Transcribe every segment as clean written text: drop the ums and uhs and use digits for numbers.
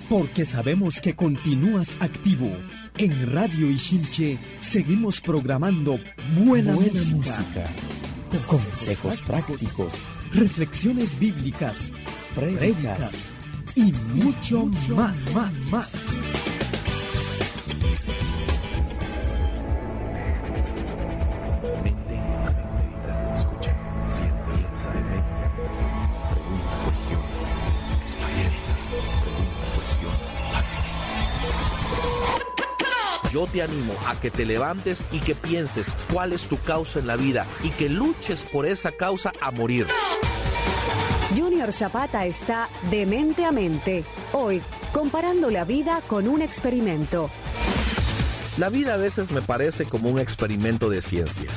porque sabemos que continúas activo. En Radio Ixilche seguimos programando buena música, consejos prácticos, reflexiones bíblicas, prédicas y mucho más. Yo te animo a que te levantes y que pienses cuál es tu causa en la vida y que luches por esa causa a morir. Junior Zapata está de mente a mente. Hoy, comparando la vida con un experimento. La vida a veces me parece como un experimento de ciencia.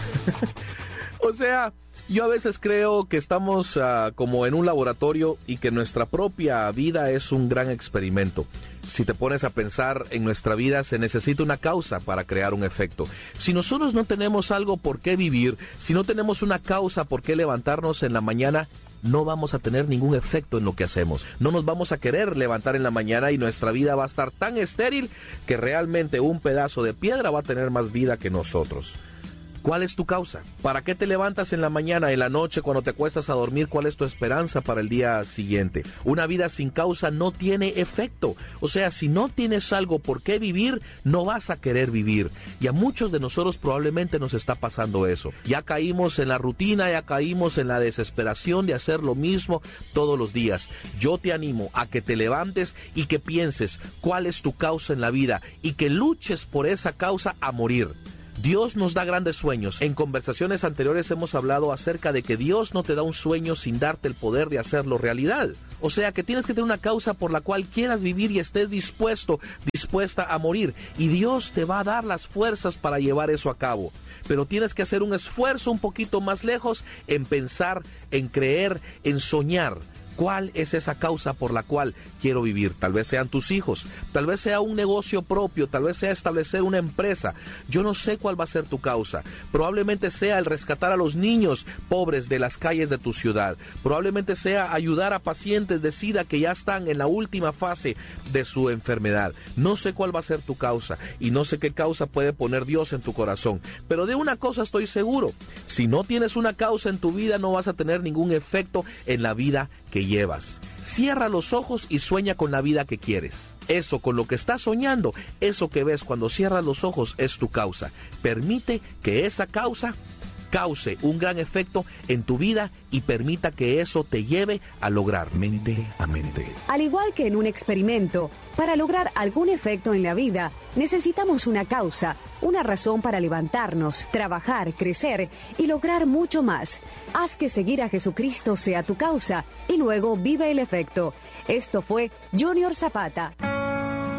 O sea, yo a veces creo que estamos como en un laboratorio y que nuestra propia vida es un gran experimento. Si te pones a pensar, en nuestra vida se necesita una causa para crear un efecto. Si nosotros no tenemos algo por qué vivir, si no tenemos una causa por qué levantarnos en la mañana, no vamos a tener ningún efecto en lo que hacemos. No nos vamos a querer levantar en la mañana y nuestra vida va a estar tan estéril que realmente un pedazo de piedra va a tener más vida que nosotros. ¿Cuál es tu causa? ¿Para qué te levantas en la mañana, en la noche, cuando te acuestas a dormir? ¿Cuál es tu esperanza para el día siguiente? Una vida sin causa no tiene efecto. O sea, si no tienes algo por qué vivir, no vas a querer vivir. Y a muchos de nosotros probablemente nos está pasando eso. Ya caímos en la rutina, ya caímos en la desesperación de hacer lo mismo todos los días. Yo te animo a que te levantes y que pienses cuál es tu causa en la vida y que luches por esa causa a morir. Dios nos da grandes sueños. En conversaciones anteriores hemos hablado acerca de que Dios no te da un sueño sin darte el poder de hacerlo realidad. O sea que tienes que tener una causa por la cual quieras vivir y estés dispuesta a morir. Y Dios te va a dar las fuerzas para llevar eso a cabo. Pero tienes que hacer un esfuerzo un poquito más lejos en pensar, en creer, en soñar. ¿Cuál es esa causa por la cual quiero vivir? Tal vez sean tus hijos, tal vez sea un negocio propio, tal vez sea establecer una empresa. Yo no sé cuál va a ser tu causa. Probablemente sea el rescatar a los niños pobres de las calles de tu ciudad. Probablemente sea ayudar a pacientes de SIDA que ya están en la última fase de su enfermedad. No sé cuál va a ser tu causa y no sé qué causa puede poner Dios en tu corazón. Pero de una cosa estoy seguro: si no tienes una causa en tu vida, no vas a tener ningún efecto en la vida que llevas. Cierra los ojos y sueña con la vida que quieres. Eso con lo que estás soñando, eso que ves cuando cierras los ojos es tu causa. Permite que esa causa cause un gran efecto en tu vida y permita que eso te lleve a lograr mente a mente. Al igual que en un experimento, para lograr algún efecto en la vida, necesitamos una causa, una razón para levantarnos, trabajar, crecer y lograr mucho más. Haz que seguir a Jesucristo sea tu causa y luego vive el efecto. Esto fue Junior Zapata.